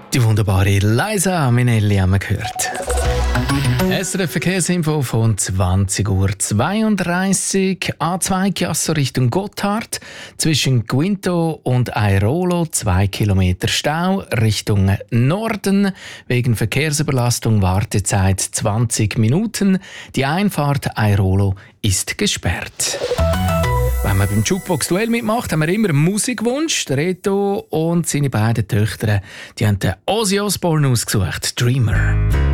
Die wunderbare Liza Minnelli haben wir gehört. SRF Verkehrsinfo von 20:32 Uhr. A2 Chiasso Richtung Gotthard. Zwischen Guinto und Airolo 2 Kilometer Stau. Richtung Norden. Wegen Verkehrsüberlastung Wartezeit 20 Minuten. Die Einfahrt Airolo ist gesperrt. Wenn man beim Jukebox-Duell mitmacht, haben wir immer einen Musikwunsch. Der Reto und seine beiden Töchter die haben den Ozzy Osbourne ausgesucht, «Dreamer».